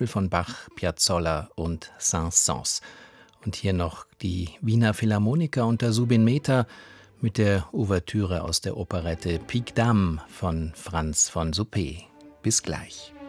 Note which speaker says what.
Speaker 1: Beispiel von Bach, Piazzolla und Saint-Saëns. Und hier noch die Wiener Philharmoniker unter Subin Mehta mit der Ouvertüre aus der Operette Pique Dame von Franz von Suppé. Bis gleich.